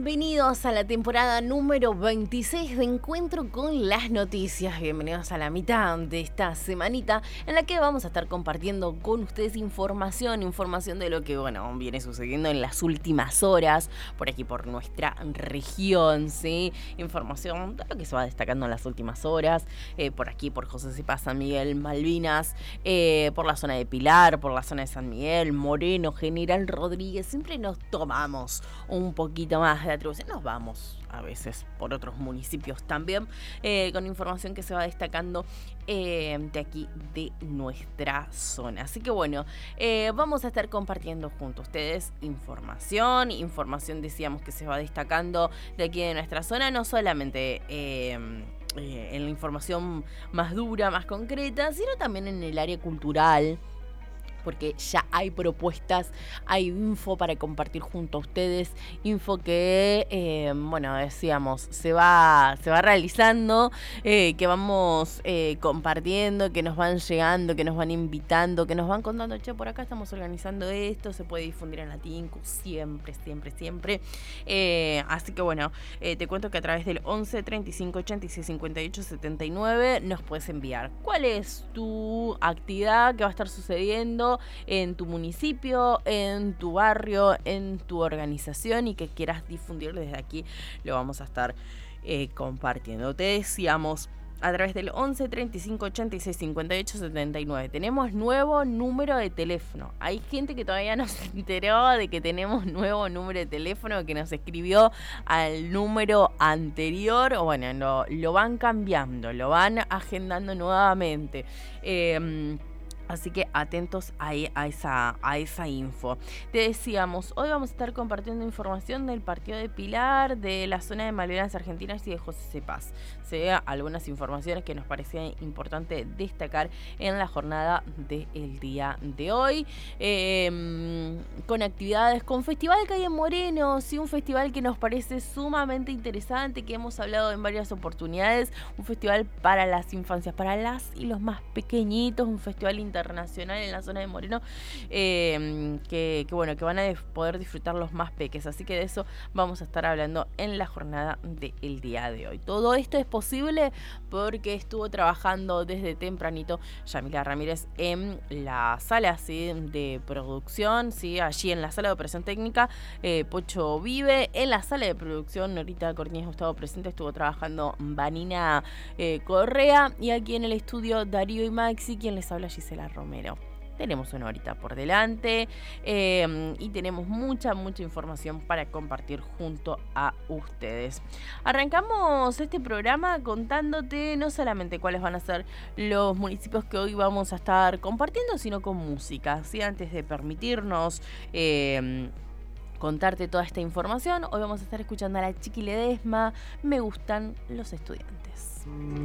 Bienvenidos a la temporada número 26 de Encuentro con las Noticias. Bienvenidos a la mitad de esta semanita en la que vamos a estar compartiendo con ustedes información de lo que, viene sucediendo en las últimas horas por aquí, por nuestra región, ¿sí? Información de lo que se va destacando en las últimas horas, por aquí, por José Cepaz, San Miguel, Malvinas, por la zona de Pilar, por la zona de San Miguel, Moreno, General Rodríguez. Siempre nos tomamos un poquito más de atribución, nos vamos a veces por otros municipios también, con información que se va destacando de aquí de nuestra zona. Así que vamos a estar compartiendo junto a ustedes información decíamos que se va destacando de aquí de nuestra zona, no solamente en la información más dura, más concreta, sino también en el área cultural, porque ya hay propuestas, hay info para compartir junto a ustedes, info que, decíamos, se va realizando, que vamos compartiendo, que nos van llegando, que nos van invitando, que nos van contando, che, por acá estamos organizando esto, se puede difundir en la TINCU, siempre. Así que te cuento que a través del 11 35 86 58 79 nos puedes enviar cuál es tu actividad que va a estar sucediendo en tu municipio, en tu barrio, en tu organización y que quieras difundir desde aquí. Lo vamos a estar compartiendo. Te decíamos a través del 11 35 86 58 79. Tenemos nuevo número de teléfono. Hay gente que todavía no se enteró de que tenemos nuevo número de teléfono, que nos escribió al número anterior. Lo van cambiando, lo van agendando nuevamente. Así que atentos ahí a esa info. Te decíamos, hoy vamos a estar compartiendo información del partido de Pilar, de la zona de Malvinas Argentinas y de José Cepaz. Algunas informaciones que nos parecía importante destacar en la jornada del día de hoy. Con actividades, con festival que hay en Moreno, sí, un festival que nos parece sumamente interesante, que hemos hablado en varias oportunidades. Un festival para las infancias, para las y los más pequeñitos, un festival internacional en la zona de Moreno, que van a poder disfrutar los más peques. Así que de eso vamos a estar hablando en la jornada del día de hoy. Todo esto es posible porque estuvo trabajando desde tempranito Yamila Ramírez en la sala, ¿sí?, de producción, ¿sí?, allí en la sala de operación técnica. Pocho vive en la sala de producción. Norita Cortines estuvo presente, estuvo trabajando Vanina Correa, y aquí en el estudio Darío y Maxi, quien les habla, Gisela Romero. Tenemos una horita por delante y tenemos mucha información para compartir junto a ustedes. Arrancamos este programa contándote no solamente cuáles van a ser los municipios que hoy vamos a estar compartiendo, sino con música, ¿sí? Antes de permitirnos contarte toda esta información, hoy vamos a estar escuchando a la Chiqui Ledesma, Me gustan los estudiantes.